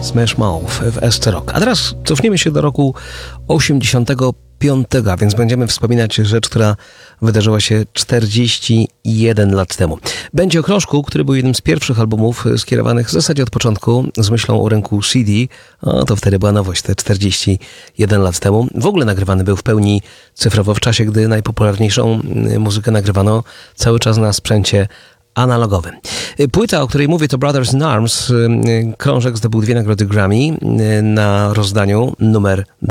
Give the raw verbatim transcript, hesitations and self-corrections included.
Smash Mouth w S C Rock. A teraz cofniemy się do roku osiemdziesiątego piątego, a więc będziemy wspominać rzecz, która wydarzyła się czterdzieści jeden lat temu. Będzie o krążku, który był jednym z pierwszych albumów skierowanych w zasadzie od początku z myślą o rynku C D. O, to wtedy była nowość, te czterdzieści jeden lat temu. W ogóle nagrywany był w pełni cyfrowo w czasie, gdy najpopularniejszą muzykę nagrywano cały czas na sprzęcie analogowym. Płyta, o której mówię, to Brothers in Arms. Krążek zdobył dwie nagrody Grammy na rozdaniu numer